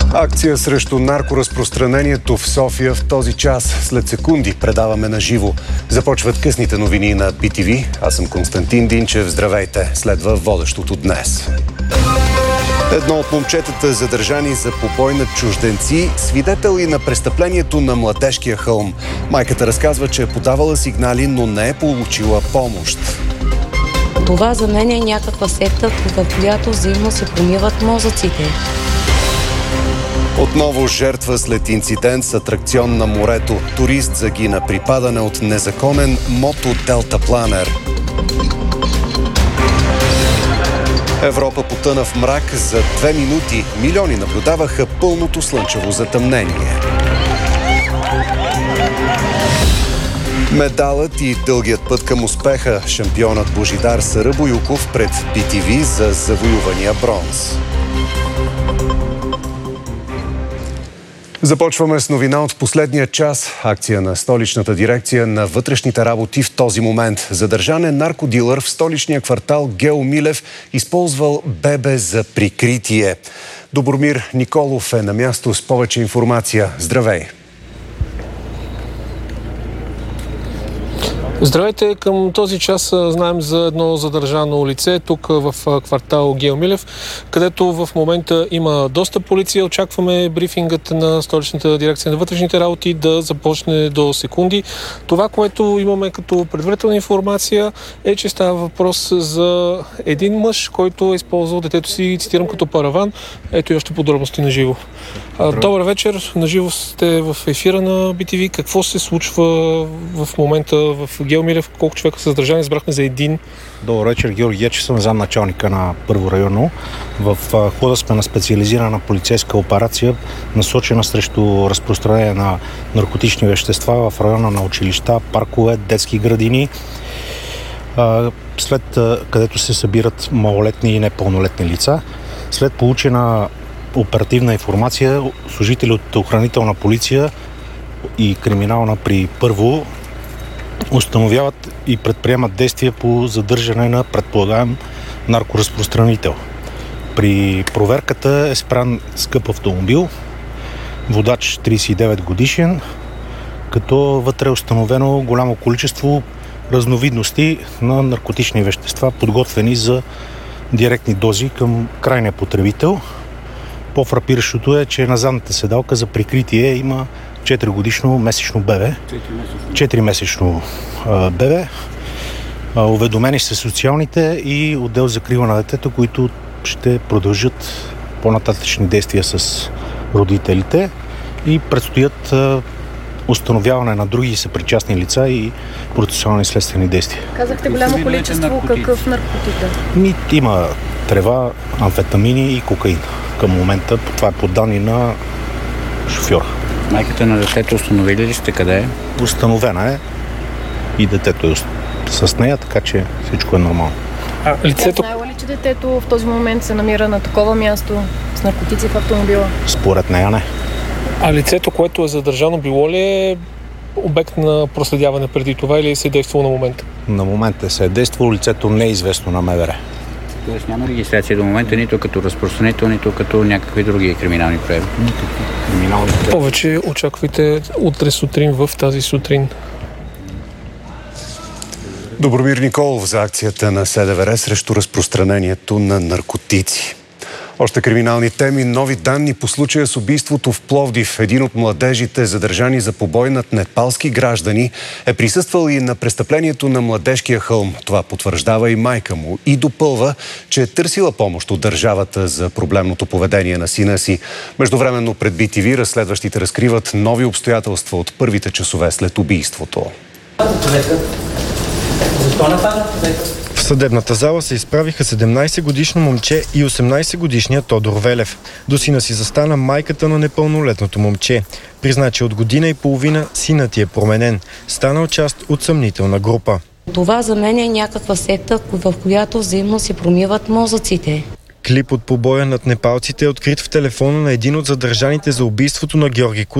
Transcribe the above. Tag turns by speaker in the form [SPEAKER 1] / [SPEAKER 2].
[SPEAKER 1] Акция срещу наркоразпространението в София в този час. След секунди предаваме на живо. Започват късните новини на BTV. Аз съм Константин Динчев. Здравейте. Следва водещото днес. Едно от момчетата, задържани за побой над чужденци, свидетели на престъплението на Младежкия хълм. Майката разказва, че е подавала сигнали, но не е получила помощ.
[SPEAKER 2] Това за мен е някаква секта, в която взаимно се промиват мозъците.
[SPEAKER 1] Отново жертва след инцидент с атракцион на морето. Турист загина при падане от незаконен мото-делтапланер. Европа потъна в мрак за 2 минути. Милиони наблюдаваха пълното слънчево затъмнение. Медалът и дългият път към успеха. Шампионът Божидар Сарабоюков пред BTV за завоювания бронз. Започваме с новина от последния час. Акция на столичната дирекция на вътрешните работи в този момент. Задържан е наркодилър в столичния квартал Гео Милев, използвал бебе за прикритие. Добромир Николов е на място с повече информация. Здравей!
[SPEAKER 3] Здравейте! Към този час знаем за едно задържано лице тук в квартал Гео Милев, където в момента има доста полиция. Очакваме брифингът на столичната дирекция на вътрешните работи да започне до секунди. Това, което имаме като предварителна информация е, че става въпрос за един мъж, който е използвал детето си, цитирам, като параван. Ето и още подробности на живо. Добър вечер, на живо сте в ефира на BTV. Какво се случва в момента в Гео Милев? Колко човека са задържани? Избрахме за един.
[SPEAKER 4] Добър вечер, Георги Гечев, съм замначалника на Първо районно. В хода сме на специализирана полицейска операция, насочена срещу разпространение на наркотични вещества в района на училища, паркове, детски градини, след където се събират малолетни и непълнолетни лица. След получена оперативна информация, служители от охранителна полиция и криминална при Първо установяват и предприемат действия по задържане на предполагаем наркоразпространител. При проверката е спрян скъп автомобил, водач 39 годишен, като вътре е установено голямо количество разновидности на наркотични вещества, подготвени за директни дози към крайния потребител. По-фрапиращото е, че на задната седалка за прикритие има 4-годишно месечно бебе. 4-месечно бебе. Уведомени са социалните и отдел за закрила на детето, които ще продължат по-нататъчни действия с родителите и предстоят установяване на други съпричастни лица и процесуални следствени действия.
[SPEAKER 5] Казахте голямо количество, какъв наркотик?
[SPEAKER 4] Има трева, амфетамини и кокаин. Към момента това е по данни на шофьора.
[SPEAKER 6] Майката на детето установили ли сте къде е?
[SPEAKER 4] Установена е и детето е с нея, така че всичко е нормално.
[SPEAKER 5] Лицето... Знаела ли, че детето в този момент се намира на такова място с наркотици в автомобила?
[SPEAKER 4] Според нея не.
[SPEAKER 3] А лицето, което е задържано, било ли е обект на проследяване преди това или се е действало на момента?
[SPEAKER 4] На момента се е действало, лицето не е известно на МВР.
[SPEAKER 6] Тоест няма регистрация до момента, нито като разпространител, нито като някакви други криминални прояви.
[SPEAKER 3] Повече очаквайте утре сутрин в тази сутрин.
[SPEAKER 1] Добромир Николов за акцията на СДВР срещу разпространението на наркотици. Още криминални теми, нови данни по случая с убийството в Пловдив. Един от младежите, задържани за побой над непалски граждани, е присъствал и на престъплението на Младежкия хълм. Това потвърждава и майка му и допълва, че е търсила помощ от държавата за проблемното поведение на сина си. Междувременно пред BTV разследващите разкриват нови обстоятелства от първите часове след убийството.
[SPEAKER 7] В съдебната зала се изправиха 17-годишно момче и 18-годишният Тодор Велев. До сина си застана майката на непълнолетното момче. Призна, че от година и половина синът ти е променен. Станал част от съмнителна група.
[SPEAKER 2] Това за мен е някаква секта, в която взаимно се промиват мозъците.
[SPEAKER 7] Клип от побоя над непалците е открит в телефона на един от задържаните за убийството на Георги Кузов.